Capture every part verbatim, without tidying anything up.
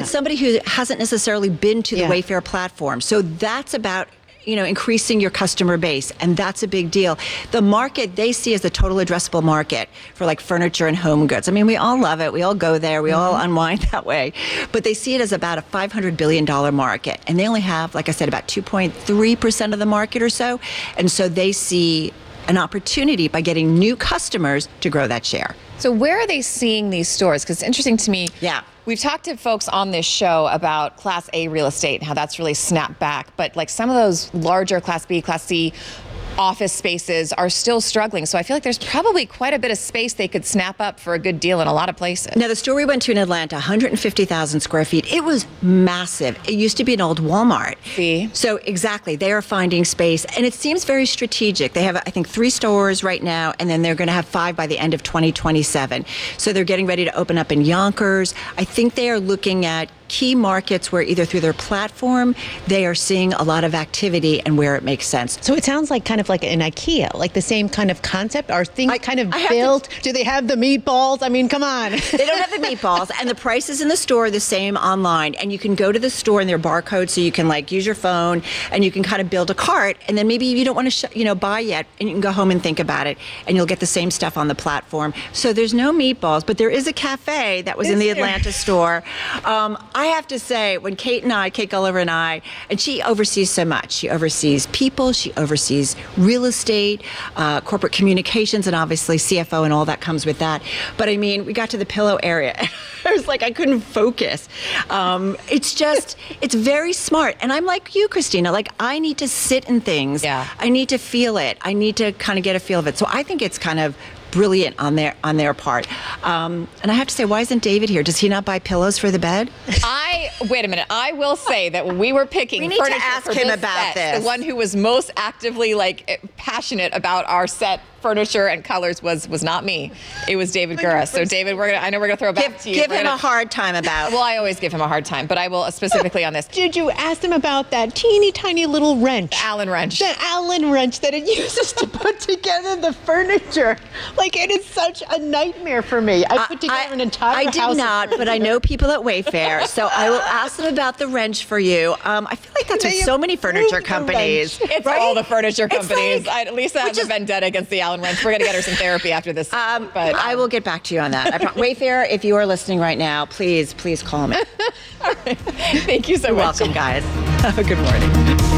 it's somebody who hasn't necessarily been to the Yeah. Wayfair platform. So that's about, you know, increasing your customer base, and that's a big deal. The market they see as the total addressable market for like furniture and home goods. I mean, we all love it. We all go there. We mm-hmm. all unwind that way. But they see it as about a five hundred billion dollars market, and they only have, like I said, about two point three percent of the market or so. And so they see an opportunity by getting new customers to grow that share. So where are they seeing these stores? Because it's interesting to me. Yeah. We've talked to folks on this show about Class A real estate and how that's really snapped back. But like some of those larger Class B, Class C office spaces are still struggling. So I feel like there's probably quite a bit of space they could snap up for a good deal in a lot of places. Now, the store we went to in Atlanta, one hundred fifty thousand square feet, it was massive. It used to be an old Walmart. See? So exactly, they are finding space, and it seems very strategic. They have, I think, three stores right now, and then they're going to have five by the end of twenty twenty-seven. So they're getting ready to open up in Yonkers. I think they are looking at key markets where either through their platform, they are seeing a lot of activity and where it makes sense. So it sounds like kind of like an IKEA, like the same kind of concept. Are things I, kind of I built? To, Do they have the meatballs? I mean, come on. They don't have the meatballs, and the prices in the store are the same online. And you can go to the store and there are barcodes, so you can like use your phone and you can kind of build a cart. And then maybe you don't want to, sh- you know, buy yet, and you can go home and think about it, and you'll get the same stuff on the platform. So there's no meatballs, but there is a cafe that was is in the there? Atlanta store. Um, I have to say, when Kate and I, Kate Gulliver and I, and she oversees so much. She oversees people, she oversees real estate, uh, corporate communications, and obviously C F O and all that comes with that. But I mean, we got to the pillow area. I was like, I couldn't focus. Um, it's just, it's very smart. And I'm like you, Christina, like I need to sit in things. Yeah. I need to feel it. I need to kind of get a feel of it. So I think it's kind of brilliant on their on their part. Um, and I have to say, why isn't David here? Does he not buy pillows for the bed? I wait a minute. I will say that when we were picking we need to furniture ask for him this about set, this. the one who was most actively like passionate about our set furniture and colors was was not me. It was David Gura. So David, we're gonna I know we're gonna throw it back Give, to you. give We're him gonna, a hard time about. Well, I always give him a hard time, but I will specifically on this. Did you ask them about that teeny tiny little wrench? The Allen wrench. The Allen wrench that it uses to put together the furniture. Like, it is such a nightmare for me. I put together I, an entire I house. did of not, but I know people at Wayfair, so I will ask them about the wrench for you. Um, I feel like that's with They so many furniture approved the companies. wrench. It's right? all the furniture It's companies. like- I, Lisa has which a is- vendetta against the Allen wrench. We're gonna get her some therapy after this. Um, but I will get back to you on that. I pro- Wayfair, if you are listening right now, please, please call me. All right. Thank you so You're much. welcome, guys. Good morning.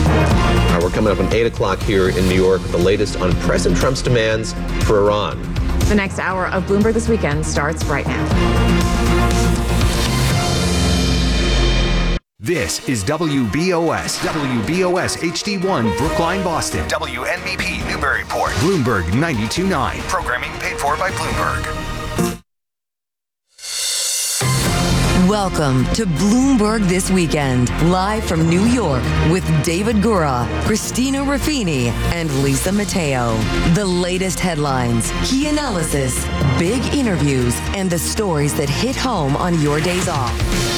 All right, we're coming up on eight o'clock here in New York with the latest on President Trump's demands for Iran. The next hour of Bloomberg This Weekend starts right now. This is W B O S, W B O S H D one, Brookline, Boston. W N B P Newburyport. Bloomberg ninety-two point nine. Programming paid for by Bloomberg. Welcome to Bloomberg This Weekend, live from New York with David Gura, Christina Ruffini, and Lisa Mateo. The latest headlines, key analysis, big interviews, and the stories that hit home on your days off.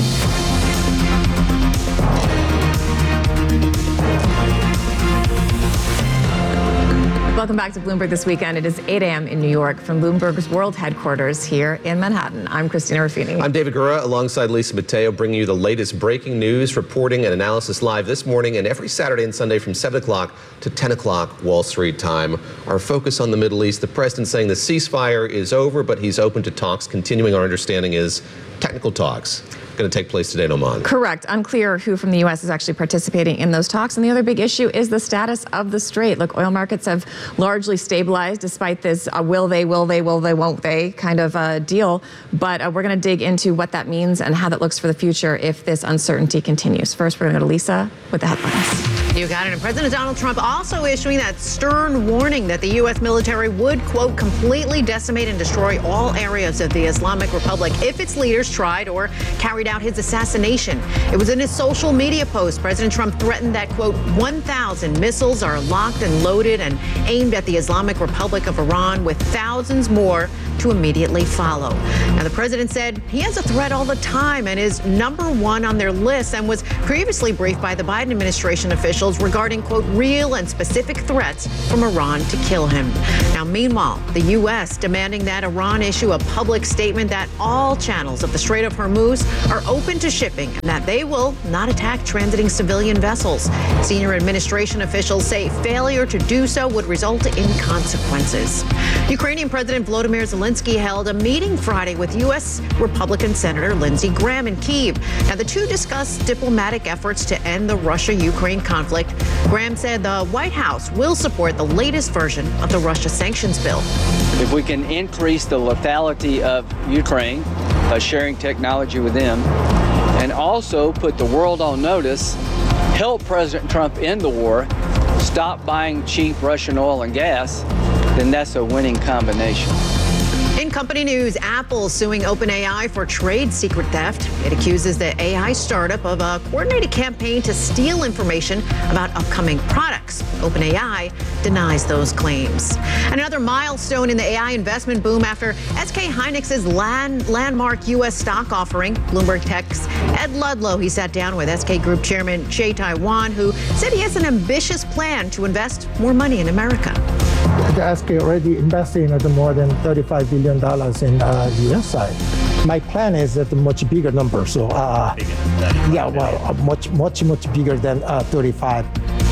Welcome back to Bloomberg This Weekend. It is eight a.m. in New York from Bloomberg's world headquarters here in Manhattan. I'm Christina Ruffini. I'm David Gura alongside Lisa Mateo, bringing you the latest breaking news, reporting, and analysis live this morning and every Saturday and Sunday from seven o'clock to ten o'clock Wall Street time. Our focus on the Middle East, the president saying the ceasefire is over, but he's open to talks. Continuing, our understanding is technical talks going to take place today in Oman. Correct. Unclear who from the U S is actually participating in those talks. And the other big issue is the status of the strait. Look, oil markets have largely stabilized despite this uh, will they, will they, will they, won't they kind of uh, deal. But uh, we're going to dig into what that means and how that looks for the future if this uncertainty continues. First, we're going to go to Lisa with the headlines. You got it. And President Donald Trump also issuing that stern warning that the U S military would, quote, completely decimate and destroy all areas of the Islamic Republic if its leaders tried or carried out his assassination. It was in his social media post. President Trump threatened that, quote, one thousand missiles are locked and loaded and aimed at the Islamic Republic of Iran, with thousands more to immediately follow. Now, the president said he has a threat all the time and is number one on their list, and was previously briefed by the Biden administration officials officials regarding, quote, real and specific threats from Iran to kill him. Now, meanwhile, the U S demanding that Iran issue a public statement that all channels of the Strait of Hormuz are open to shipping and that they will not attack transiting civilian vessels. Senior administration officials say failure to do so would result in consequences. Ukrainian President Volodymyr Zelensky held a meeting Friday with U S Republican Senator Lindsey Graham in Kyiv. Now, the two discussed diplomatic efforts to end the Russia-Ukraine conflict. Graham said the White House will support the latest version of the Russia sanctions bill. If we can increase the lethality of Ukraine by sharing technology with them, and also put the world on notice, help President Trump end the war, stop buying cheap Russian oil and gas, then that's a winning combination. In company news, Apple suing OpenAI for trade secret theft. It accuses the A I startup of a coordinated campaign to steal information about upcoming products. OpenAI denies those claims. Another milestone in the A I investment boom after S K Hynix's land, landmark U S stock offering. Bloomberg Tech's Ed Ludlow, he sat down with S K Group Chairman Jay Taiwan, who said he has an ambitious plan to invest more money in America. The S K already investing at more than thirty-five billion dollars in uh, U S side. My plan is at a much bigger number. So, uh, yeah, well, uh, much, much, much bigger than uh, thirty-five.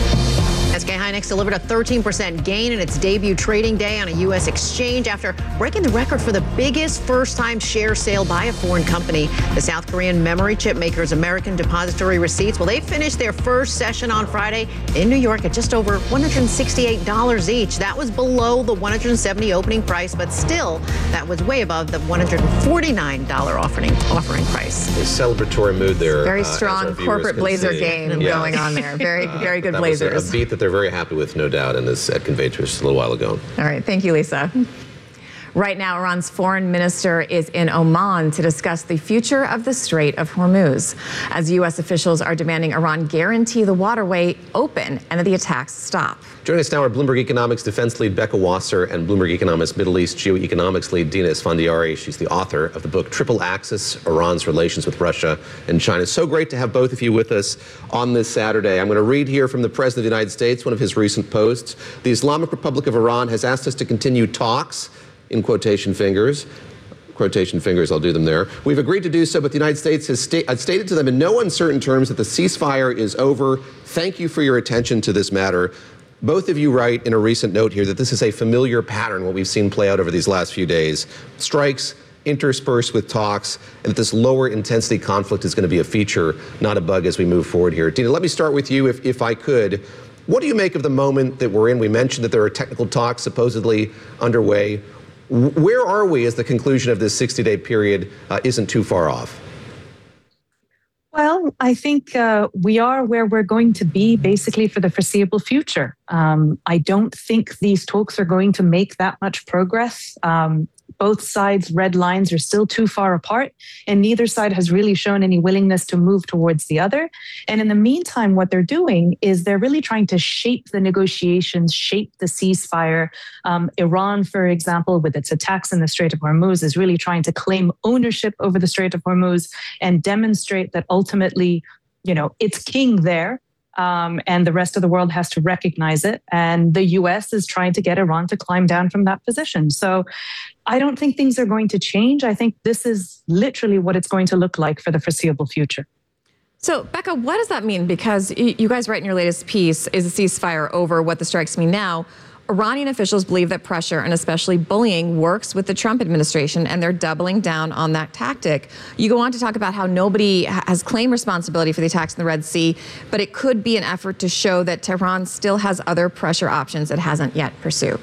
S K Hynix delivered a thirteen percent gain in its debut trading day on a U S exchange after breaking the record for the biggest first-time share sale by a foreign company. The South Korean memory chip maker's American depository receipts, well, they finished their first session on Friday in New York at just over one hundred sixty-eight dollars each. That was below the one hundred seventy dollars opening price, but still, that was way above the one hundred forty-nine dollars offering, offering price. A celebratory mood there. Very uh, strong corporate blazer see. game yeah. going on there. Very, very good that blazers. Was a, a beat that they're very happy with, no doubt, and as Ed conveyed to us a little while ago. All right. Thank you, Lisa. Right now, Iran's foreign minister is in Oman to discuss the future of the Strait of Hormuz, as U S officials are demanding Iran guarantee the waterway open and that the attacks stop. Joining us now are Bloomberg Economics defense lead Becca Wasser and Bloomberg Economics Middle East geoeconomics lead Dina Esfandiari. She's the author of the book Triple Axis, Iran's Relations with Russia and China. So great to have both of you with us on this Saturday. I'm going to read here from the President of the United States, one of his recent posts. The Islamic Republic of Iran has asked us to continue talks, in quotation fingers, quotation fingers, I'll do them there. We've agreed to do so, but the United States has sta- stated to them in no uncertain terms that the ceasefire is over. Thank you for your attention to this matter. Both of you write in a recent note here that this is a familiar pattern, what we've seen play out over these last few days. Strikes interspersed with talks, and that this lower intensity conflict is going to be a feature, not a bug, as we move forward here. Dina, let me start with you, if, if I could. What do you make of the moment that we're in? We mentioned that there are technical talks supposedly underway. Where are we as the conclusion of this sixty-day period uh, isn't too far off? Well, I think uh, we are where we're going to be basically for the foreseeable future. Um, I don't think these talks are going to make that much progress. Um, both sides' red lines are still too far apart, and neither side has really shown any willingness to move towards the other. And in the meantime, what they're doing is they're really trying to shape the negotiations, shape the ceasefire. Um, Iran, for example, with its attacks in the Strait of Hormuz, is really trying to claim ownership over the Strait of Hormuz and demonstrate that ultimately, you know, it's king there. Um, and the rest of the world has to recognize it. And the U S is trying to get Iran to climb down from that position. So I don't think things are going to change. I think this is literally what it's going to look like for the foreseeable future. So, Becca, what does that mean? Because you guys write in your latest piece, is a ceasefire over? What the strikes mean now? Iranian officials believe that pressure and especially bullying works with the Trump administration, and they're doubling down on that tactic. You go on to talk about how nobody has claimed responsibility for the attacks in the Red Sea, but it could be an effort to show that Tehran still has other pressure options it hasn't yet pursued.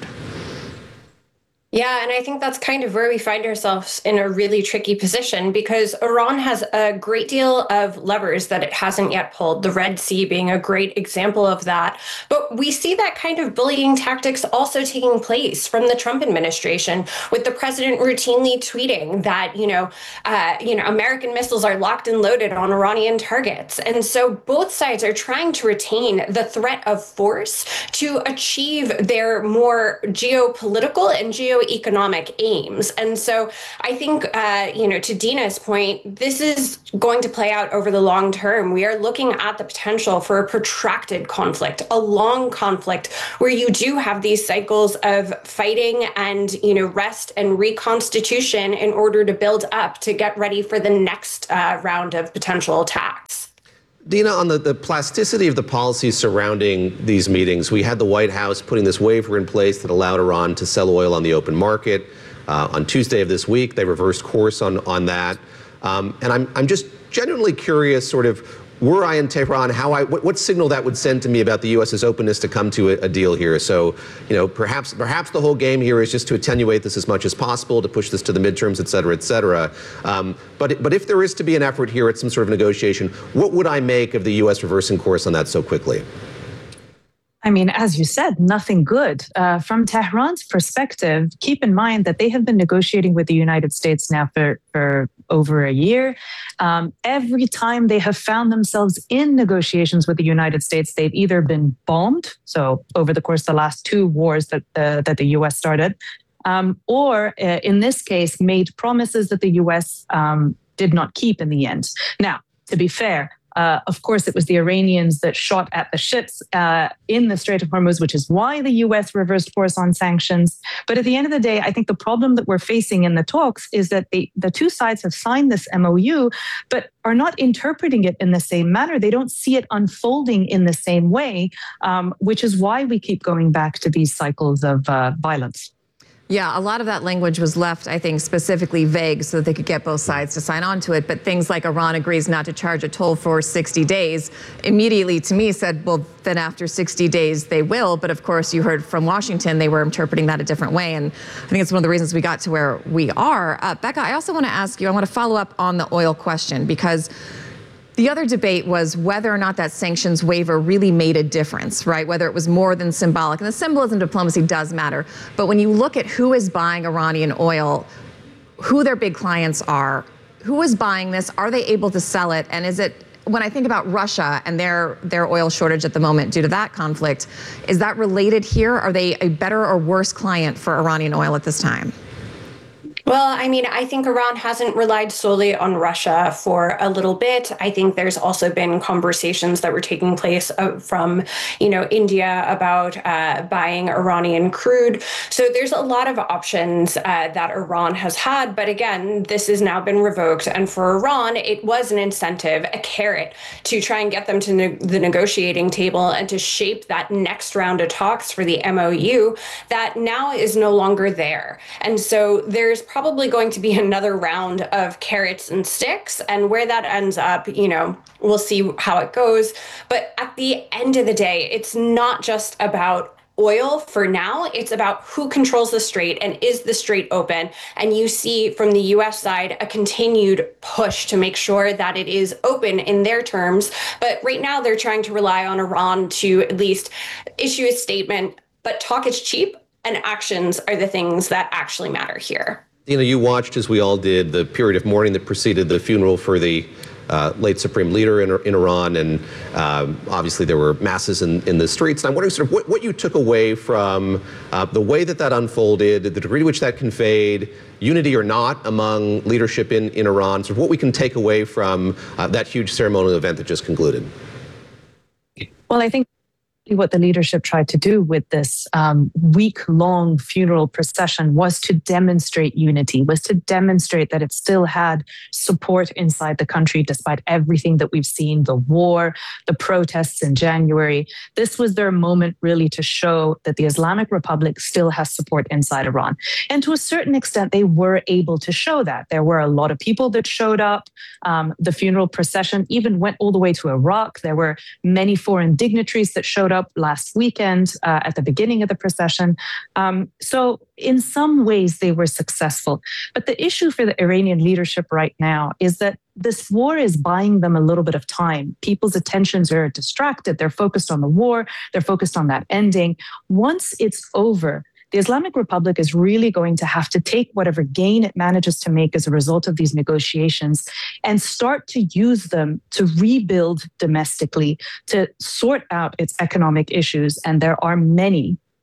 Yeah, and I think that's kind of where we find ourselves in a really tricky position, because Iran has a great deal of levers that it hasn't yet pulled, the Red Sea being a great example of that. But we see that kind of bullying tactics also taking place from the Trump administration, with the president routinely tweeting that, you know, uh, you know, American missiles are locked and loaded on Iranian targets. And so both sides are trying to retain the threat of force to achieve their more geopolitical and geo pro-economic aims. And so I think, uh, you know, to Dina's point, this is going to play out over the long term. We are looking at the potential for a protracted conflict, a long conflict where you do have these cycles of fighting and, you know, rest and reconstitution in order to build up to get ready for the next uh, round of potential attacks. Dina, on the, the plasticity of the policies surrounding these meetings, we had the White House putting this waiver in place that allowed Iran to sell oil on the open market. Uh, on Tuesday of this week, they reversed course on, on that. Um, and I'm, I'm just genuinely curious, sort of, were I in Tehran, how I, what, what signal that would send to me about the U S's openness to come to a, a deal here. So, you know, perhaps perhaps the whole game here is just to attenuate this as much as possible, to push this to the midterms, et cetera, et cetera. Um, but, but if there is to be an effort here at some sort of negotiation, what would I make of the U S reversing course on that so quickly? I mean, as you said, nothing good. Uh, from Tehran's perspective, keep in mind that they have been negotiating with the United States now for, for over a year. Um, every time they have found themselves in negotiations with the United States, they've either been bombed, so over the course of the last two wars that, uh, that the U S started, um, or uh, in this case, made promises that the U S um, did not keep in the end. Now, to be fair, Uh, of course, it was the Iranians that shot at the ships uh, in the Strait of Hormuz, which is why the U S reversed course on sanctions. But at the end of the day, I think the problem that we're facing in the talks is that the, the two sides have signed this M O U, but are not interpreting it in the same manner. They don't see it unfolding in the same way, um, which is why we keep going back to these cycles of uh, violence. Yeah, a lot of that language was left, I think, specifically vague so that they could get both sides to sign on to it. But things like Iran agrees not to charge a toll for sixty days immediately to me said, well, then after sixty days they will. But of course, you heard from Washington, they were interpreting that a different way. And I think it's one of the reasons we got to where we are. Uh, Becca, I also want to ask you, I want to follow up on the oil question, because the other debate was whether or not that sanctions waiver really made a difference, right? Whether it was more than symbolic. And the symbolism diplomacy does matter. But when you look at who is buying Iranian oil, who their big clients are, who is buying this, are they able to sell it? And is it, when I think about Russia and their, their oil shortage at the moment due to that conflict, is that related here? Are they a better or worse client for Iranian oil at this time? Well, I mean, I think Iran hasn't relied solely on Russia for a little bit. I think there's also been conversations that were taking place uh, from, you know, India about uh, buying Iranian crude. So there's a lot of options uh, that Iran has had. But again, this has now been revoked. And for Iran, it was an incentive, a carrot, to try and get them to ne- the negotiating table and to shape that next round of talks for the M O U that now is no longer there. And so there's probably going to be another round of carrots and sticks, and where that ends up, you know, we'll see how it goes. But at the end of the day, it's not just about oil for now. It's about who controls the strait and is the strait open. And you see from the U S side a continued push to make sure that it is open in their terms. But right now they're trying to rely on Iran to at least issue a statement. But talk is cheap and actions are the things that actually matter here. You know, you watched, as we all did, the period of mourning that preceded the funeral for the uh, late supreme leader in, in Iran, and um, obviously there were masses in, in the streets. And I'm wondering sort of what, what you took away from uh, the way that that unfolded, the degree to which that conveyed unity or not among leadership in, in Iran, sort of what we can take away from uh, that huge ceremonial event that just concluded. Well, I think what the leadership tried to do with this um, week-long funeral procession was to demonstrate unity, was to demonstrate that it still had support inside the country despite everything that we've seen, the war, the protests in January. This was their moment really to show that the Islamic Republic still has support inside Iran. And to a certain extent, they were able to show that. There were a lot of people that showed up. Um, the funeral procession even went all the way to Iraq. There were many foreign dignitaries that showed up last weekend uh, at the beginning of the procession. Um, so in some ways, they were successful. But the issue for the Iranian leadership right now is that this war is buying them a little bit of time. People's attentions are distracted. They're focused on the war. They're focused on that ending. Once it's over, the Islamic Republic is really going to have to take whatever gain it manages to make as a result of these negotiations and start to use them to rebuild domestically, to sort out its economic issues. And there are many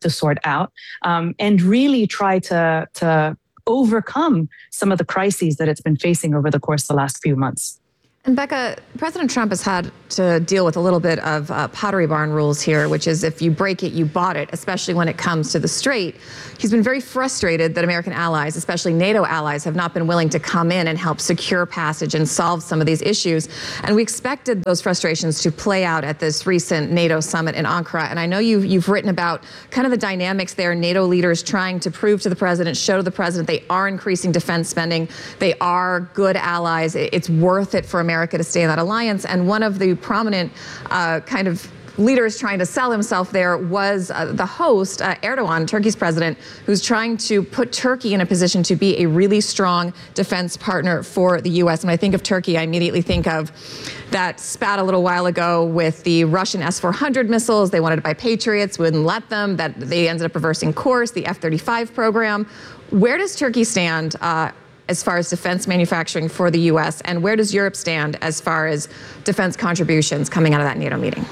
to sort out, um, and really try to to overcome some of the crises that it's been facing over the course of the last few months. And Becca, President Trump has had to deal with a little bit of uh, Pottery Barn rules here, which is if you break it, you bought it, especially when it comes to the Strait. He's been very frustrated that American allies, especially NATO allies, have not been willing to come in and help secure passage and solve some of these issues. And we expected those frustrations to play out at this recent NATO summit in Ankara. And I know you've, you've written about kind of the dynamics there, NATO leaders trying to prove to the president, show to the president they are increasing defense spending, they are good allies, it's worth it for America America to stay in that alliance. And one of the prominent uh, kind of leaders trying to sell himself there was uh, the host, uh, Erdogan, Turkey's president, who's trying to put Turkey in a position to be a really strong defense partner for the U S. When I think of Turkey, I immediately think of that spat a little while ago with the Russian S four hundred missiles. They wanted to buy Patriots, wouldn't let them, that they ended up reversing course, the F thirty-five program. Where does Turkey stand uh, as far as defense manufacturing for the U S, and where does Europe stand as far as defense contributions coming out of that NATO meeting?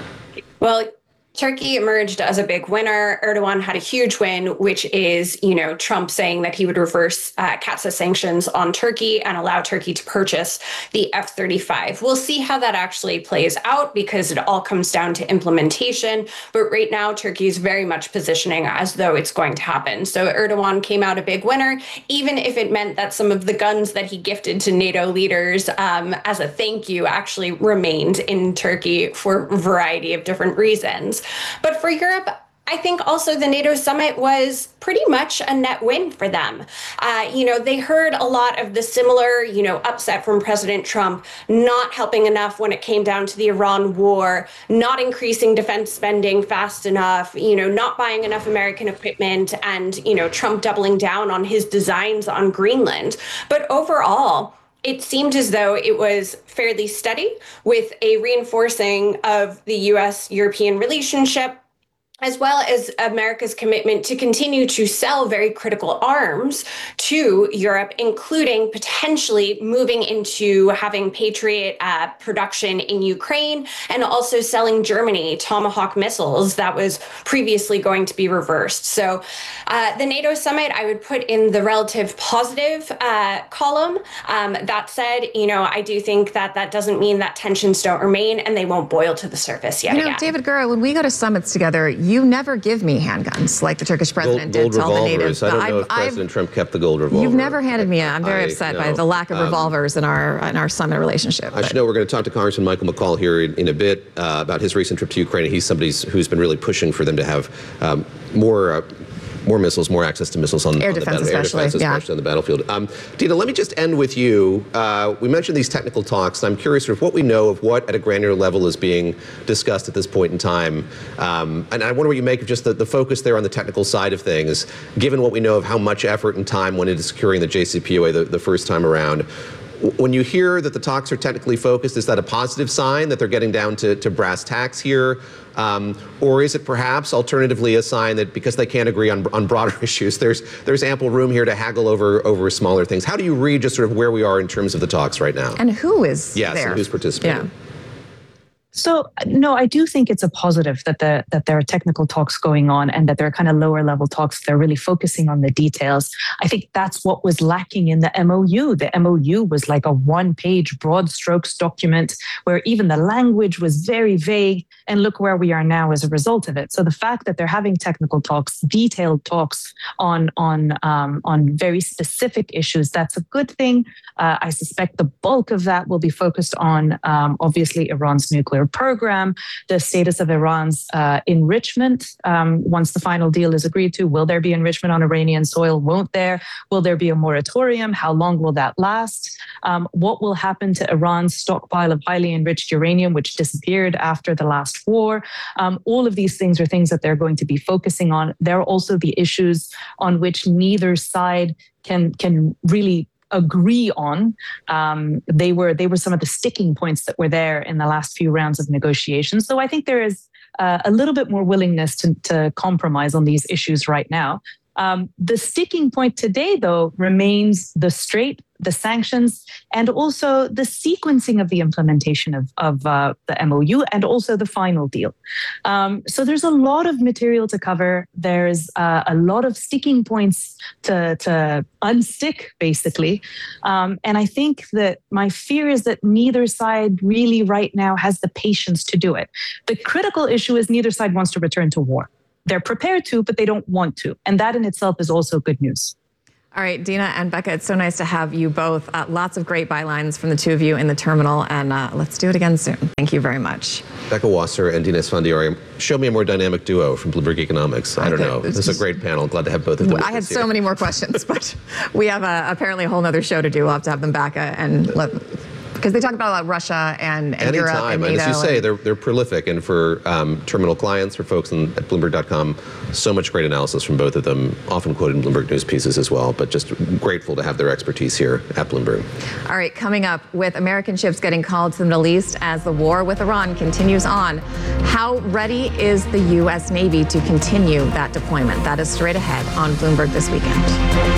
Well, Turkey emerged as a big winner. Erdogan had a huge win, which is, you know, Trump saying that he would reverse uh, CAATSA sanctions on Turkey and allow Turkey to purchase the F thirty-five. We'll see how that actually plays out because it all comes down to implementation. But right now, Turkey is very much positioning as though it's going to happen. So Erdogan came out a big winner, even if it meant that some of the guns that he gifted to NATO leaders um, as a thank you actually remained in Turkey for a variety of different reasons. But for Europe, I think also the NATO summit was pretty much a net win for them. Uh, you know, they heard a lot of the similar, you know, upset from President Trump, not helping enough when it came down to the Iran war, not increasing defense spending fast enough, you know, not buying enough American equipment, and, you know, Trump doubling down on his designs on Greenland. But overall, it seemed as though it was fairly steady, with a reinforcing of the U S-European relationship, as well as America's commitment to continue to sell very critical arms to Europe, including potentially moving into having Patriot uh, production in Ukraine, and also selling Germany Tomahawk missiles that was previously going to be reversed. So uh, the NATO summit, I would put in the relative positive uh, column. Um, that said, you know, I do think that that doesn't mean that tensions don't remain and they won't boil to the surface yet you know, again. David Gura, when we go to summits together, you never give me handguns like the Turkish president gold, gold did to all the revolvers. natives. I don't know I've, if President I've, Trump kept the gold revolver. You've never handed me a. I'm very I, upset no, by the lack of um, revolvers in our in our summit relationship. I but. should know we're going to talk to Congressman Michael McCaul here in, in a bit uh, about his recent trip to Ukraine. He's somebody who's been really pushing for them to have um, more. Uh, More missiles, more access to missiles on, air on the defense, battle, especially, air defense, yeah. especially on the battlefield. Um, Dina, let me just end with you. Uh, we mentioned these technical talks, and I'm curious of what we know of what at a granular level is being discussed at this point in time. Um, and I wonder what you make of just the, the focus there on the technical side of things, given what we know of how much effort and time went into securing the J C P O A the, the first time around. When you hear that the talks are technically focused, is that a positive sign that they're getting down to, to brass tacks here? Um, or is it perhaps alternatively a sign that because they can't agree on, on broader issues, there's there's ample room here to haggle over over smaller things? How do you read just sort of where we are in terms of the talks right now? And who is yes, there? And who's participating? Yeah. So no, I do think it's a positive that the that there are technical talks going on and that there are kind of lower level talks. They're really focusing on the details. I think that's what was lacking in the M O U. The M O U was like a one-page broad strokes document where even the language was very vague. And look where we are now as a result of it. So the fact that they're having technical talks, detailed talks on on um, on very specific issues, that's a good thing. Uh, I suspect the bulk of that will be focused on um, obviously Iran's nuclear program, the status of Iran's uh, enrichment. Um, once the final deal is agreed to, will there be enrichment on Iranian soil? Won't there? Will there be a moratorium? How long will that last? Um, what will happen to Iran's stockpile of highly enriched uranium, which disappeared after the last war? Um, all of these things are things that they're going to be focusing on. There are also the issues on which neither side can can really agree on. Um, they were they were some of the sticking points that were there in the last few rounds of negotiations. So I think there is uh, a little bit more willingness to, to compromise on these issues right now. Um, the sticking point today, though, remains the Strait, the sanctions, and also the sequencing of the implementation of, of uh, the M O U and also the final deal. Um, so there's a lot of material to cover. There's uh, a lot of sticking points to, to unstick, basically. Um, and I think that my fear is that neither side really right now has the patience to do it. The critical issue is neither side wants to return to war. They're prepared to, but they don't want to. And that in itself is also good news. All right, Dina and Becca, it's so nice to have you both. Uh, lots of great bylines from the two of you in the terminal, and uh, let's do it again soon. Thank you very much. Becca Wasser and Dina Esfandiari, show me a more dynamic duo from Bloomberg Economics. I, I don't know. This is a great panel. Glad to have both of them. I had so here. many more questions, but we have uh, apparently a whole nother show to do. We'll have to have them back uh, and let. Because they talk about like, Russia and, and Europe and NATO. And as you say, they're, they're prolific. And for um, terminal clients, for folks in, at Bloomberg dot com, so much great analysis from both of them, often quoted in Bloomberg News pieces as well. But just grateful to have their expertise here at Bloomberg. All right, coming up, with American ships getting called to the Middle East as the war with Iran continues on, how ready is the U S Navy to continue that deployment? That is straight ahead on Bloomberg This Weekend.